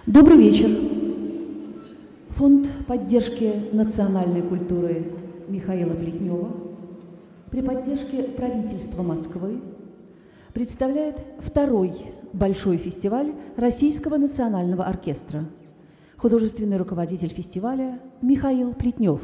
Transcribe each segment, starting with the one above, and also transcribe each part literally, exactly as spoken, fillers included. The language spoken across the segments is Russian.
Добрый вечер. Фонд поддержки национальной культуры Михаила Плетнева при поддержке правительства Москвы представляет второй большой фестиваль Российского национального оркестра. Художественный руководитель фестиваля Михаил Плетнев.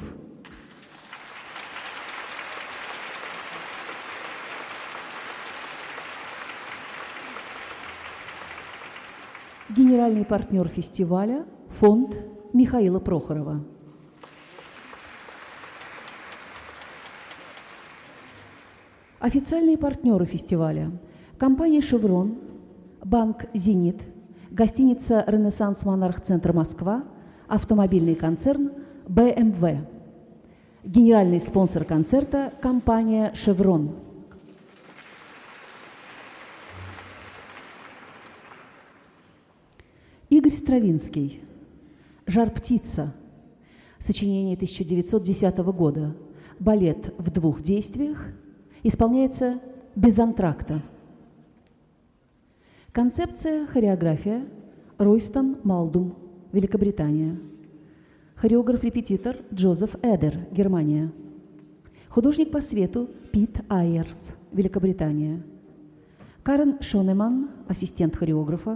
Генеральный партнер фестиваля – фонд Михаила Прохорова. Официальные партнеры фестиваля – компания «Шеврон», банк «Зенит», гостиница «Ренессанс Монарх Центр Москва», автомобильный концерн бэ эм вэ. Генеральный спонсор концерта – компания «Шеврон». Игорь Стравинский. «Жар-птица». Сочинение тысяча девятьсот десятого года. Балет в двух действиях. Исполняется без антракта. Концепция, хореография. Ройстон Малдум, Великобритания. Хореограф-репетитор Джозеф Эдер, Германия. Художник по свету Пит Айерс, Великобритания. Карен Шонеман, ассистент хореографа.